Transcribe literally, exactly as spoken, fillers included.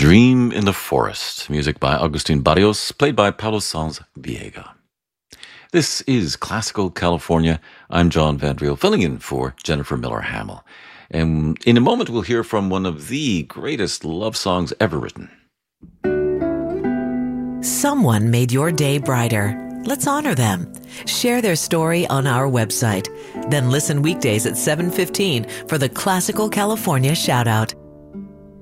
Dream in the Forest, music by Agustin Barrios, played by Paulo Sanz Viega. This is Classical California. I'm John Vandriel, filling in for Jennifer Miller Hamill. And in a moment, we'll hear from one of the greatest love songs ever written. Someone made your day brighter. Let's honor them. Share their story on our website. Then listen weekdays at seven fifteen for the Classical California Shoutout.